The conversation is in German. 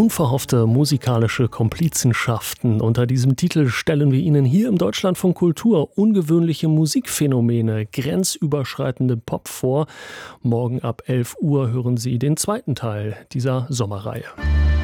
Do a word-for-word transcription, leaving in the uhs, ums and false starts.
Unverhoffte musikalische Komplizenschaften. Unter diesem Titel stellen wir Ihnen hier im Deutschlandfunk Kultur ungewöhnliche Musikphänomene, grenzüberschreitende Pop vor. Morgen ab elf Uhr hören Sie den zweiten Teil dieser Sommerreihe.